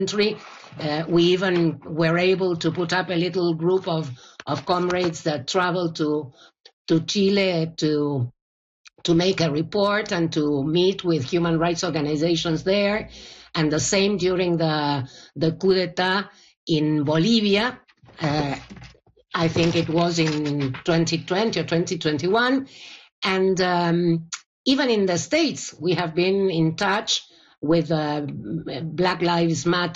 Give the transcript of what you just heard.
country. We even were able to put up a little group of comrades that traveled to Chile to make a report and to meet with human rights organizations there. And the same during the coup d'etat in Bolivia. I think it was in 2020 or 2021. And even in the States, we have been in touch with Black Lives Matter